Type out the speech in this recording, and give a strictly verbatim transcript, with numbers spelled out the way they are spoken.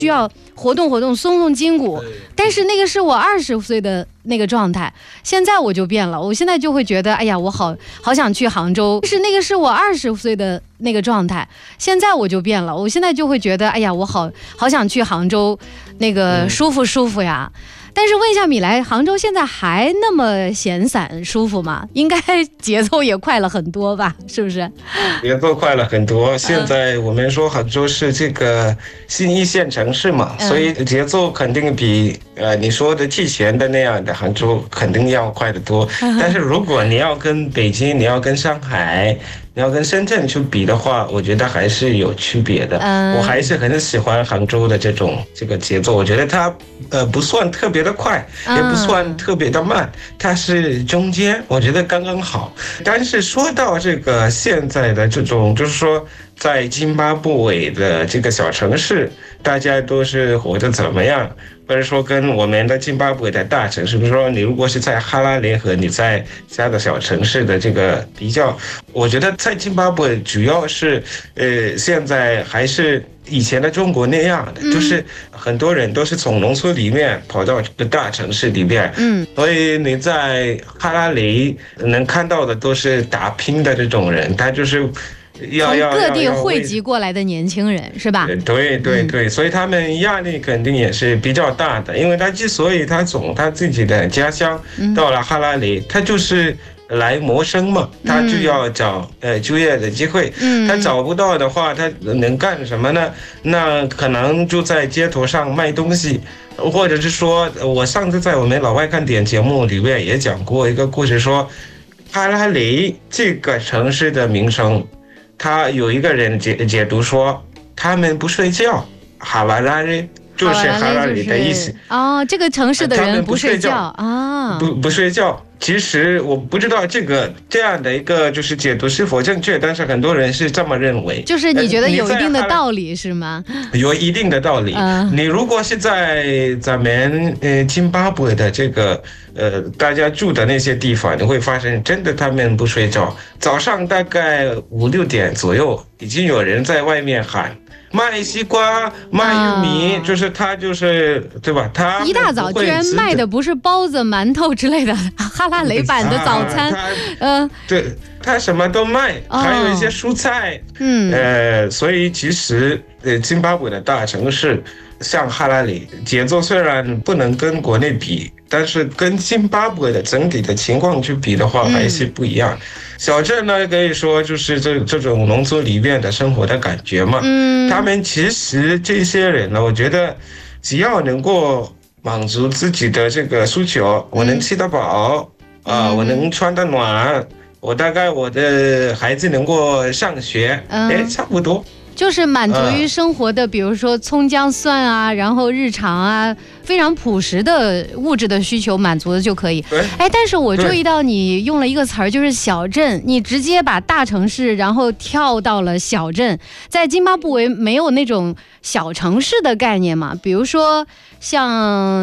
需要活动活动松松筋骨，但是那个是我二十岁的那个状态，现在我就变了，我现在就会觉得哎呀我好好想去杭州，是那个是我二十岁的那个状态，现在我就变了，我现在就会觉得哎呀我好好想去杭州那个舒服舒服呀。但是问一下米莱，杭州现在还那么闲散舒服吗？应该节奏也快了很多吧，是不是？ 节奏快了很多。现在我们说杭州是这个新一线城市嘛，嗯、所以节奏肯定比呃你说的之前的那样的杭州肯定要快得多。但是如果你要跟北京，你要跟上海，你要跟深圳去比的话，我觉得还是有区别的。嗯、我还是很喜欢杭州的这种这个节奏，我觉得它呃不算特别的快，也不算特别的慢，它是中间，我觉得刚刚好。但是说到这个现在的这种，就是说在津巴布韦的这个小城市，大家都是活得怎么样？或者说跟我们的津巴布韦的大城市，比如说你如果是在哈拉雷和你在其他的小城市的这个比较，我觉得在津巴布韦主要是呃现在还是以前的中国那样的，嗯、就是很多人都是从农村里面跑到大城市里面，嗯，所以你在哈拉雷能看到的都是打拼的这种人，他就是从各地汇集过来的年轻人是吧？ 对对对，嗯、所以他们压力肯定也是比较大的，因为他之所以他从他自己的家乡到了哈拉雷，嗯、他就是来谋生嘛，他就要找呃就业的机会，嗯、他找不到的话，他能干什么呢？那可能就在街头上卖东西，或者是说，我上次在我们老外看点节目里面也讲过一个故事，说哈拉雷这个城市的名声。他有一个人解解读说，他们不睡觉，哈瓦拉雷就是哈拉雷的意思。 哦，这个城市的人不睡觉啊， 不不睡觉。其实我不知道这个这样的一个就是解读是否正确，但是很多人是这么认为。 就是你觉得有一定的道理是吗？ 有一定的道理。嗯、你如果是在咱们呃津巴布韦的这个呃大家住的那些地方，你会发现真的他们不睡觉，早上大概五六点左右，已经有人在外面喊。卖西瓜，卖玉米，啊、就是他就是对吧？他一大早居然卖的不是包子、馒头之类的哈拉雷版的早餐， 嗯、啊，对，他什么都卖，哦、还有一些蔬菜，嗯，呃，所以其实呃，津巴布韦的大城市像哈拉雷，节奏虽然不能跟国内比，但是跟津巴布韦的整体的情况去比的话，还是不一样。嗯、小镇呢，可以说就是这这种农村里面的生活的感觉嘛。嗯，他们其实这些人呢，我觉得只要能够满足自己的这个需求，我能吃得饱，嗯、啊，我能穿得暖，我大概我的孩子能够上学，哎、嗯，差不多。 就是满足于生活的，比如说葱姜蒜啊，然后日常啊，非常朴实的物质的需求满足的就可以。哎，但是我注意到你用了一个词儿，就是小镇，你直接把大城市然后跳到了小镇。在津巴布韦没有那种小城市的概念嘛？比如说像